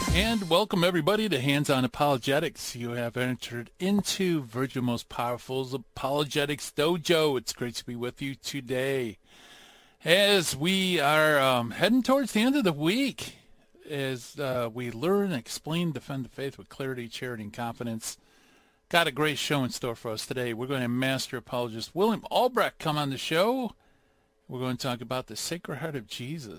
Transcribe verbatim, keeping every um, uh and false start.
And welcome everybody to Hands-On Apologetics. You have entered into Virgil Most Powerful's Apologetics Dojo. It's great to be with you today as we are um, heading towards the end of the week as uh, we learn and explain, defend the faith with clarity, charity, and confidence. Got a great show in store for us today. We're going to have Master Apologist William Albrecht come on the show. We're going to talk about the Sacred Heart of Jesus.